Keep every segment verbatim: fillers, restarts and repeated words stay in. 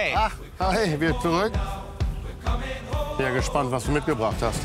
Hi. Ach, hi, wir zurück. Bin gespannt, was du mitgebracht hast.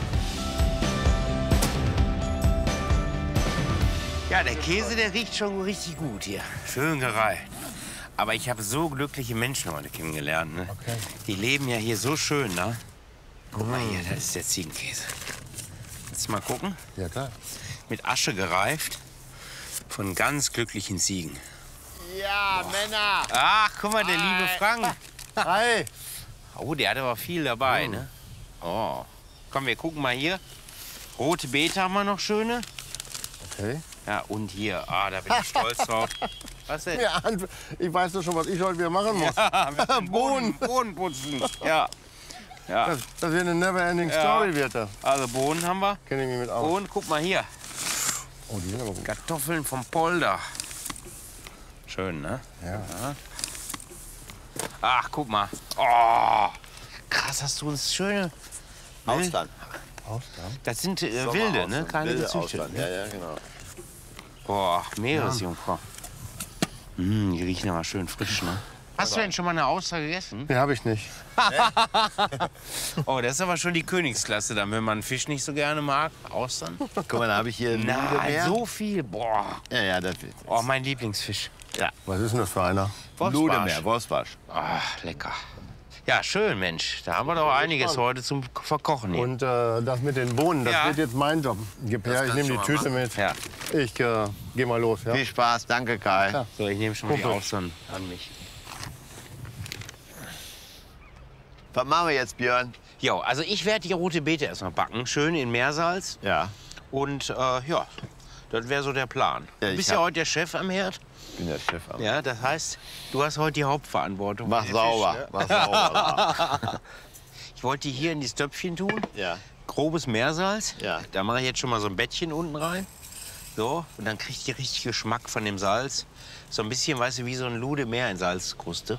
Ja, der Käse, der riecht schon richtig gut hier. Schön gereift. Aber ich habe so glückliche Menschen heute kennengelernt. Ne? Okay. Die leben ja hier so schön, ne? Guck mal hier, das ist der Ziegenkäse. Willst du mal gucken? Ja, klar. Mit Asche gereift von ganz glücklichen Ziegen. Ja, oh. Männer. Ach, guck mal, der liebe Frank. Hi. Oh, der hat aber viel dabei, ne? Oh. Komm, wir gucken mal hier. Rote Beete haben wir noch schöne. Okay. Ja, und hier. Ah, da bin ich stolz drauf. Was denn? Ja, ich weiß doch schon, was ich heute wieder machen muss. Ja, Bohnen. Bohnen putzen. Ja. Ja. Das, das wird eine never-ending Ja. Story, wird das. Also Bohnen haben wir. Kenn ich mich mit aus. Bohnen, guck mal hier. Oh, die sind aber gut. Kartoffeln vom Polder. Schön, ne? Ja. Ja. Ach, guck mal. Oh, krass, hast du uns schöne... Ausland. Ausland? Das sind äh, wilde, ne? Keine Wilde gezüchteten. Ausland. Ja, ja, genau. Boah, Meeresjungfrau. Mm, die riechen aber schön frisch, ne? Hast du denn schon mal eine Auster gegessen? Nee, hab ich nicht. Oh, das ist aber schon die Königsklasse dann, wenn man Fisch nicht so gerne mag. Austern? Guck mal, da habe ich hier Nein, so viel. Boah. Ja, ja, das wird. Oh, mein Lieblingsfisch. Ja. Was ist denn das für einer? Ludemeer, Wolfsbarsch. Ach, lecker. Ja, schön, Mensch. Da haben wir doch einiges heute zum Verkochen hier. Und äh, das mit den Bohnen, das Ja. wird jetzt mein Job. Gib her, ich kannst nehme du die mal Tüte machen. mit. Ja. Ich äh, geh mal los. Ja? Viel Spaß, danke Kai. Ja. So, ich nehme schon mal die Kumpel. Austern an mich. Was machen wir jetzt, Björn? Ja, also ich werde die rote Beete erstmal backen, schön in Meersalz. Ja, Und äh, ja, das wäre so der Plan. Ja, Du ich bist ja hab- heute der Chef am Herd. ich bin der Chef. Aber Ja, das heißt, du hast heute die Hauptverantwortung. mach für den sauber, Fisch, ne? mach sauber. Ich wollte die hier in dieses Töpfchen tun. Ja. Grobes Meersalz. Ja. Da mache ich jetzt schon mal so ein Bettchen unten rein. So, und dann kriegt die richtig Geschmack von dem Salz. So ein bisschen, weißt du, wie so ein Lude Meer in Salzkruste.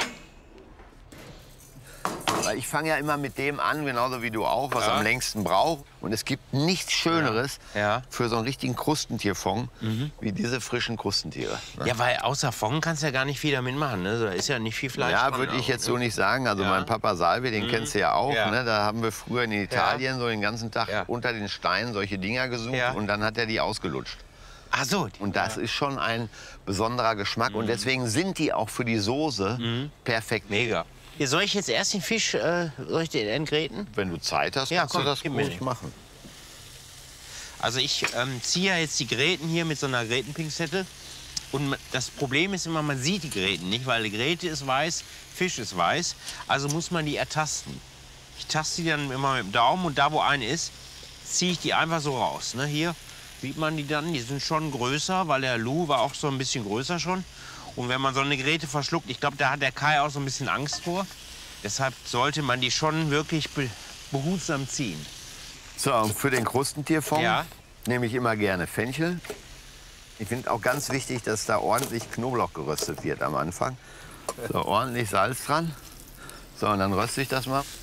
Weil ich fange ja immer mit dem an, genauso wie du auch, was Ja. am längsten braucht. Und es gibt nichts Schöneres Ja. für so einen richtigen Krustentierfond wie diese frischen Krustentiere. Ne? Ja, weil außer Fond kannst du ja gar nicht viel damit machen. Ne? Da ist ja nicht viel Fleisch Ja, dran, würde ich auch, jetzt ne? so nicht sagen. Also Ja. mein Papa Salvi, den kennst du ja auch. Ja. Ne? Da haben wir früher in Italien so den ganzen Tag Ja. unter den Steinen solche Dinger gesucht Ja. und dann hat er die ausgelutscht. Ach so. Und das ist schon ein besonderer Geschmack und deswegen sind die auch für die Soße perfekt. Mega. Hier, soll ich jetzt erst den Fisch, äh, soll ich den entgräten? Wenn du Zeit hast, Ja, kannst komm, du das gib mir ruhig den. machen. Also ich ähm, ziehe ja jetzt die Gräten hier mit so einer Grätenpinzette. Und ma- das Problem ist immer, man sieht die Gräten nicht, weil die Gräte ist weiß, Fisch ist weiß. Also muss man die ertasten. Ich taste die dann immer mit dem Daumen und da, wo eine ist, ziehe ich die einfach so raus. Ne? Hier sieht man die dann, die sind schon größer, weil der Lou war auch so ein bisschen größer schon. Und wenn man so eine Gräte verschluckt, ich glaube, da hat der Kai auch so ein bisschen Angst vor. Deshalb sollte man die schon wirklich be behutsam ziehen. So, und für den Krustentierfond Ja. nehme ich immer gerne Fenchel. Ich finde auch ganz wichtig, dass da ordentlich Knoblauch geröstet wird am Anfang. So, ordentlich Salz dran. So, und dann röste ich das mal.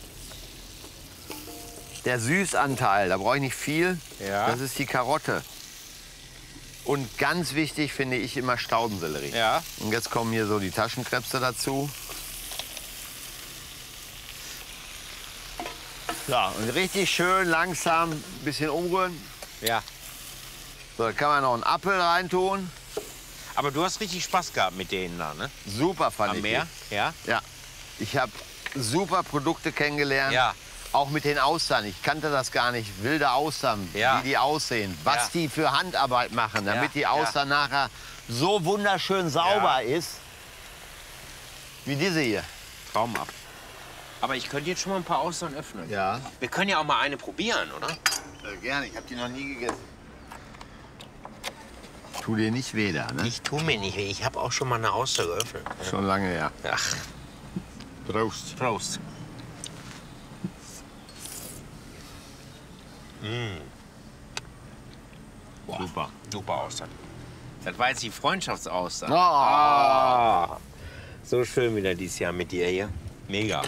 Der Süßanteil, da brauche ich nicht viel. Ja. Das ist die Karotte. Und ganz wichtig finde ich immer Staudensellerie. Ja. Und jetzt kommen hier so die Taschenkrebse dazu. Ja, und richtig schön langsam ein bisschen umrühren. Ja. So, da kann man noch einen Apfel reintun. Aber du hast richtig Spaß gehabt mit denen da, ne? Super fand Am ich. Meer? Ja. die. Ja. Ich habe super Produkte kennengelernt. Ja. Auch mit den Austern. Ich kannte das gar nicht. Wilde Austern, Ja. wie die aussehen. Was Ja. die für Handarbeit machen, damit Ja, die ja. Auster nachher so wunderschön sauber ist. Wie diese hier. Traumhaft. Aber ich könnte jetzt schon mal ein paar Austern öffnen. Ja. Wir können ja auch mal eine probieren, oder? Äh, gerne, ich habe die noch nie gegessen. Tu dir nicht weh da, ne? Ich tue mir nicht weh. Ich habe auch schon mal eine Auster geöffnet. Schon lange her. Ach, Prost. Prost. Boah, Super. super Austern. Das war jetzt die Freundschaftsauster. Oh. Ah, so schön wieder dieses Jahr mit dir hier. Mega.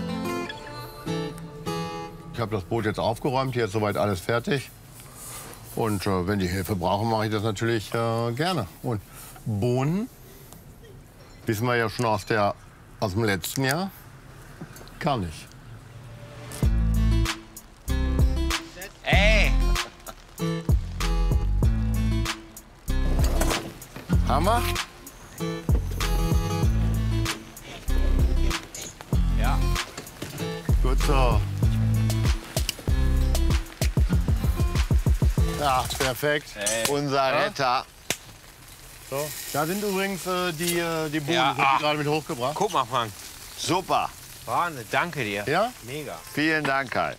Ich habe das Boot jetzt aufgeräumt, hier ist soweit alles fertig. Und äh, wenn die Hilfe brauchen, mache ich das natürlich äh, gerne. Und Bohnen, wissen wir ja schon aus, der, aus dem letzten Jahr, kann ich. Ey! Hammer? Ja. Gut so. Ja, perfekt. Unser Retter. So. Da sind übrigens äh, die, äh, die Bohnen, Ja, ich hab ach. die gerade mit hochgebracht. Guck mal, Frank. Super. Wahnsinn, danke dir. Ja? Mega. Vielen Dank, Kai.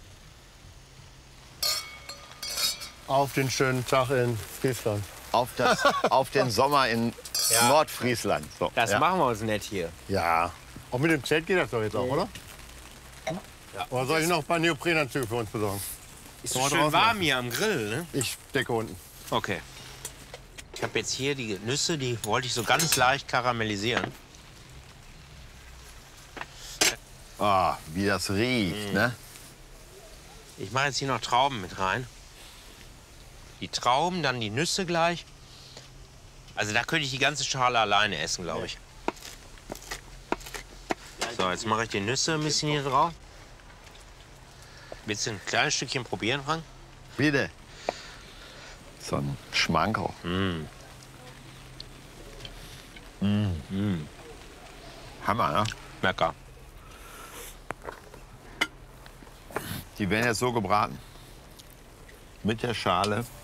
Auf den schönen Tag in Friesland. Auf, das, auf den Sommer in Ja. Nordfriesland. So, Das ja. machen wir uns nett hier. Ja. Auch mit dem Zelt geht das doch jetzt auch, oder? Ja. Oder soll ich noch ein paar Neoprenanzüge für uns besorgen? Ist Kann so man schön draußen warm lassen. hier am Grill, ne? Ich decke unten. Okay. Ich habe jetzt hier die Nüsse, die wollte ich so ganz leicht karamellisieren. Ah, wie das riecht, ne? Ich mache jetzt hier noch Trauben mit rein. Die Trauben, dann die Nüsse gleich. Also da könnte ich die ganze Schale alleine essen, glaube ich. So, jetzt mache ich die Nüsse ein bisschen hier drauf. Willst du ein kleines Stückchen probieren, Frank? Bitte. So ein Schmankerl. Mm. Mm. Hammer, ne? Lecker. Die werden jetzt so gebraten. Mit der Schale.